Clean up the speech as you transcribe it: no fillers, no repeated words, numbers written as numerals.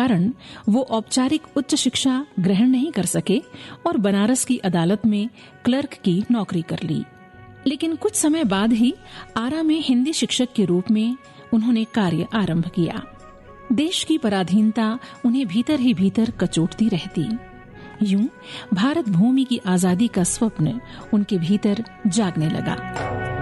कारण वो औपचारिक उच्च शिक्षा ग्रहण नहीं कर सके और बनारस की अदालत में क्लर्क की नौकरी कर ली। लेकिन कुछ समय बाद ही आरा में हिंदी शिक्षक के रूप में उन्होंने कार्य आरंभ किया। देश की पराधीनता उन्हें भीतर ही भीतर कचोटती रहती। यूं भारत भूमि की आजादी का स्वप्न उनके भीतर जागने लगा।